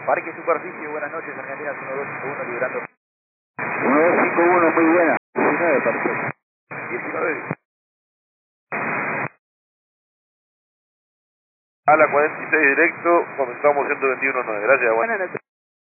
Parque Superficie, buenas noches, Argentina 1251, liberando. 1251, muy buena. 19, perfecto. 19. A la 46 directo, comenzamos 121.9. Gracias, buenas noches.